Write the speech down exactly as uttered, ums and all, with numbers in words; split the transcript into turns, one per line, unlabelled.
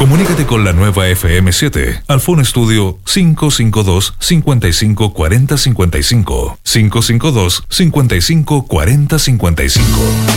Comunícate con la nueva F M siete al Phone Studio cinco cinco dos, cinco cinco cuarenta cincuenta y cinco. cinco cinco dos, cinco cinco cuarenta cincuenta y cinco.